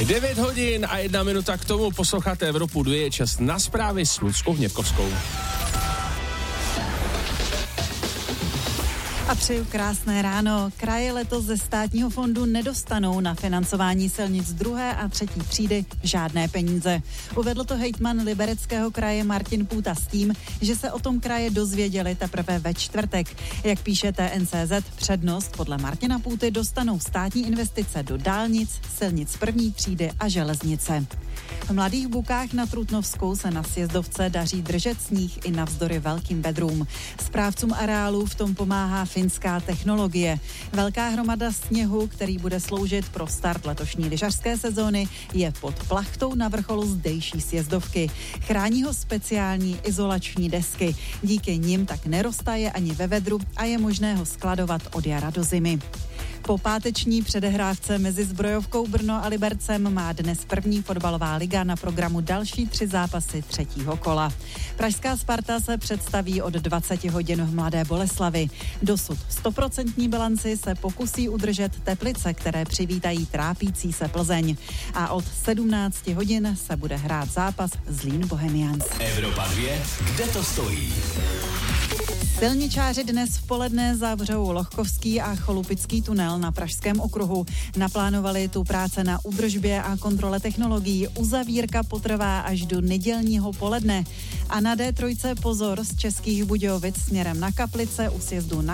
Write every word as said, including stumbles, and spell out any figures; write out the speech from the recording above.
devět hodin a jedna minuta k tomu, posloucháte Evropu dva, je čas na zprávy s Luckou Hněvkovskou. A přeju krásné ráno. Kraje letos ze státního fondu nedostanou na financování silnic druhé a třetí třídy žádné peníze. Uvedl to hejtman Libereckého kraje Martin Půta s tím, že se o tom kraje dozvěděli teprve ve čtvrtek. Jak píše T N C Z, přednost podle Martina Půty dostanou státní investice do dálnic, silnic první třídy a železnice. V Mladých Bukách na Trutnovskou se na sjezdovce daří držet sníh i navzdory velkým vedrům. Správcům areálu v tom pomáhá finská technologie. Velká hromada sněhu, který bude sloužit pro start letošní lyžařské sezóny, je pod plachtou na vrcholu zdejší sjezdovky. Chrání ho speciální izolační desky. Díky nim tak neroztaje ani ve vedru a je možné ho skladovat od jara do zimy. Po páteční předehrávce mezi Zbrojovkou Brno a Libercem má dnes první fotbalová liga na programu další tři zápasy třetího kola. Pražská Sparta se představí od dvacet hodin v Mladé Boleslavi. Dosud stoprocentní bilanci se pokusí udržet Teplice, které přivítají trápící se Plzeň. A od sedmnáct hodin se bude hrát zápas Zlín Bohemians. Evropa dva, kde to stojí? Silničáři dnes v poledne zavřou Lochkovský a Cholupický tunel na Pražském okruhu. Naplánovali tu práce na údržbě a kontrole technologií. Uzavírka potrvá až do nedělního poledne. A na D tři pozor z Českých Budějovic směrem na Kaplice u sjezdu na